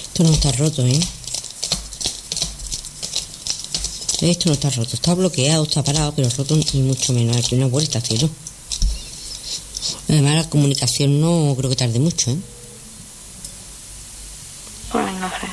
Esto no está roto, ¿eh? Esto no está roto, está bloqueado, está parado, pero roto ni mucho menos. Aquí una vuelta, cielo. Además, la comunicación no creo que tarde mucho, ¿eh? Pues no sé.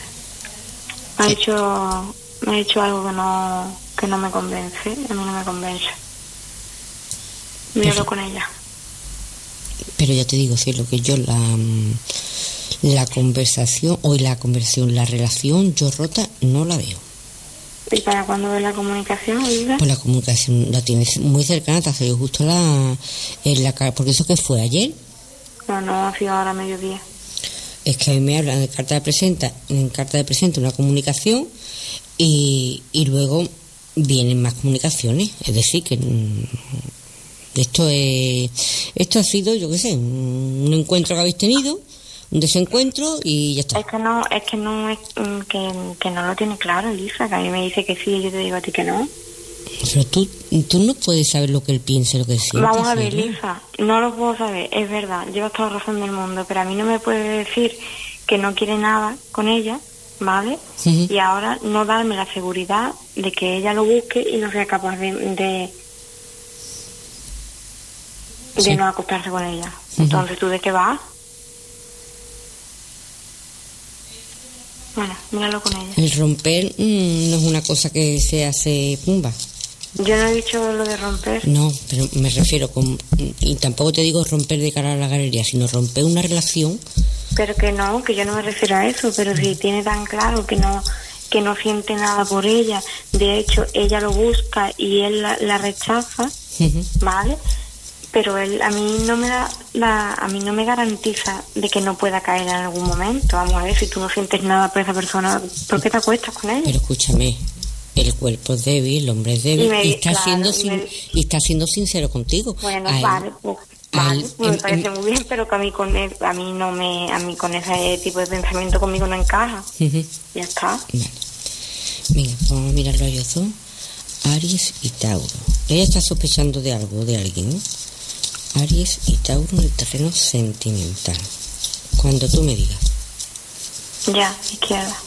Me ha hecho algo que no me convence. A mí no me convence. Míralo con ella. Pero ya te digo, cielo, que yo la conversación, la relación yo rota no la veo. ¿Y para cuándo ves la comunicación, Olivia? Pues la comunicación la tienes muy cercana, te ha salido justo en la cara, porque eso que fue ayer. No, ha sido ahora a mediodía. Es que a mí me hablan en carta de presenta una comunicación y luego vienen más comunicaciones. Es decir, que esto ha sido, yo qué sé, un encuentro que habéis tenido, un desencuentro y ya está. Es que no lo tiene claro, Elisa, que a mí me dice que sí y yo te digo a ti que no. Pero tú no puedes saber lo que él piensa, lo que él siente. Vamos a ver, ¿no? Elisa, no lo puedo saber, es verdad, llevas toda la razón del mundo, pero a mí no me puede decir que no quiere nada con ella, ¿vale? Uh-huh. Y ahora no darme la seguridad de que ella lo busque y no sea capaz de no acostarse con ella. Uh-huh. Entonces, ¿tú de qué vas? Bueno, míralo con ella. El romper no es una cosa que se hace pumba. Yo no he dicho lo de romper. No, pero me refiero y tampoco te digo romper de cara a la galería, sino romper una relación. Pero que yo no me refiero a eso, pero si tiene tan claro que no siente nada por ella, de hecho ella lo busca y él la rechaza, uh-huh. ¿Vale? Pero él a mí no me garantiza de que no pueda caer en algún momento. Vamos a ver, si tú no sientes nada por esa persona, ¿por qué te acuestas con ella? Pero escúchame, el cuerpo es débil, el hombre es débil y está siendo sincero contigo. Bueno, vale, pues me parece muy bien, pero que a mí con ese tipo de pensamiento conmigo no encaja. Uh-huh. Ya está. Vale. Venga, vamos a mirarlo a ellos dos. Aries y Tauro. Ella está sospechando de algo, de alguien, ¿no? Aries y Tauro en el terreno sentimental. Cuando tú me digas. Ya, izquierda.